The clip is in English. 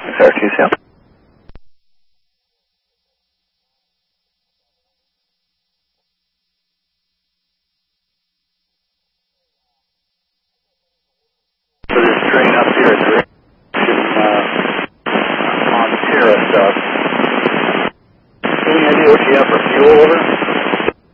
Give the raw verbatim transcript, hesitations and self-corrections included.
Syracuse, yeah. So this train up here at the uh, on Terra stuff. Any idea what you have for fuel over?